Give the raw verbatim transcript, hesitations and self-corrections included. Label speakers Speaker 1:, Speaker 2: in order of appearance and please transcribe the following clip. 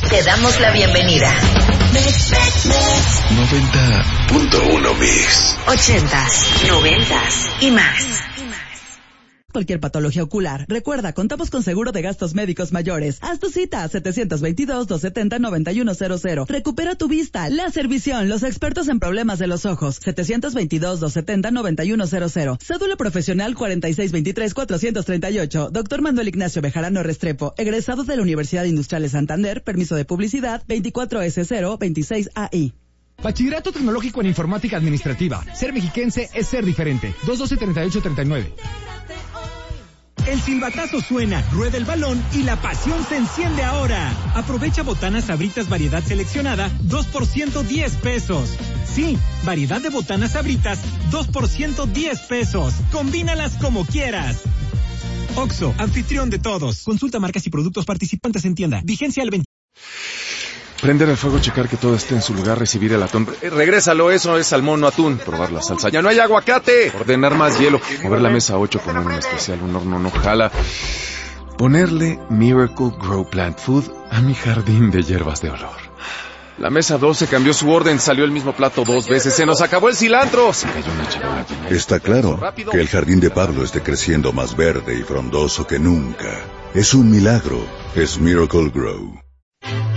Speaker 1: Te damos la bienvenida.
Speaker 2: noventa punto uno Mix.
Speaker 1: Ochentas, noventas y más.
Speaker 3: Cualquier patología ocular. Recuerda, contamos con seguro de gastos médicos mayores. Haz tu cita a setecientos veintidós, doscientos setenta, noventa y uno cero cero. Recupera tu vista. Láser Visión, los expertos en problemas de los ojos. setecientos veintidós, doscientos setenta, noventa y uno cero cero. Cédula profesional cuarenta y seis veintitrés, cuatrocientos treinta y ocho. Doctor Manuel Ignacio Bejarano Restrepo, egresado de la Universidad Industrial de Santander, permiso de publicidad veinticuatro S cero veintiséis A I.
Speaker 4: Bachillerato Tecnológico en Informática Administrativa. Ser mexiquense es ser diferente. dos doce, treinta y ocho, treinta y nueve.
Speaker 5: El silbatazo suena, rueda el balón y la pasión se enciende ahora. Aprovecha botanas Sabritas variedad seleccionada, dos por ciento diez pesos. Sí, variedad de botanas Sabritas, dos por ciento diez pesos. Combínalas como quieras. Oxxo, anfitrión de todos. Consulta marcas y productos participantes en tienda. Vigencia al veinte.
Speaker 6: Prender el fuego, checar que todo esté en su lugar, recibir el atún. Eh, regrésalo, eso es salmón, no atún. Probar la salsa. ¡Ya no hay aguacate! Ordenar más hielo. Mover la mesa ocho, poner un especial, un horno no jala. Ponerle Miracle Grow Plant Food a mi jardín de hierbas de olor. La mesa doce cambió su orden, salió el mismo plato dos veces. ¡Se nos acabó el cilantro! Se cayó una chivola.
Speaker 7: Está claro que el jardín de Pablo esté creciendo más verde y frondoso que nunca. Es un milagro. Es Miracle Grow.